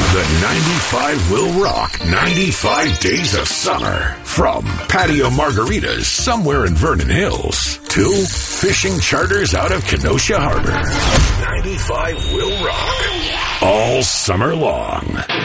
The 95 will rock 95 days of summer. From patio margaritas somewhere in Vernon Hills to fishing charters out of Kenosha Harbor. 95 will rock all summer long.